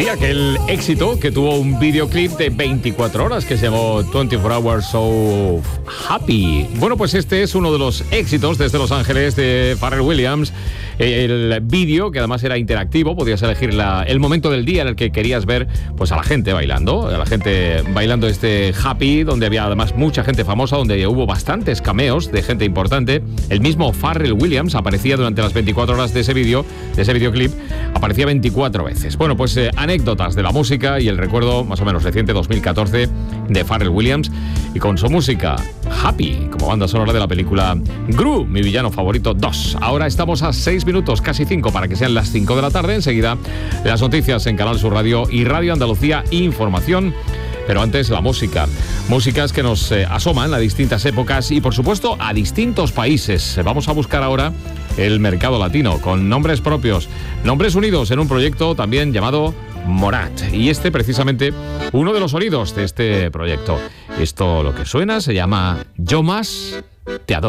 Sí, aquel éxito que tuvo un videoclip de 24 horas que se llamó 24 Hours of Happy. Bueno, pues este es uno de los éxitos desde Los Ángeles de Pharrell Williams. El vídeo, que además era interactivo, podías elegir el momento del día en el que querías ver pues a la gente bailando este Happy, donde había además mucha gente famosa, donde hubo bastantes cameos de gente importante. El mismo Pharrell Williams aparecía durante las 24 horas de ese videoclip, aparecía 24 veces. Bueno, pues anécdotas de la música y el recuerdo más o menos reciente, 2014, de Pharrell Williams, y con su música Happy, como banda sonora de la película Gru, mi villano favorito 2. Ahora estamos a 6 minutos, casi 5, para que sean las 5 de la tarde. Enseguida las noticias en Canal Sur Radio y Radio Andalucía Información. Pero antes la música. Músicas que nos asoman a distintas épocas y, por supuesto, a distintos países. Vamos a buscar ahora el mercado latino con nombres propios, nombres unidos en un proyecto también llamado Morat. Y precisamente, uno de los sonidos de este proyecto. Esto, lo que suena, se llama Yo Más Te Adoro.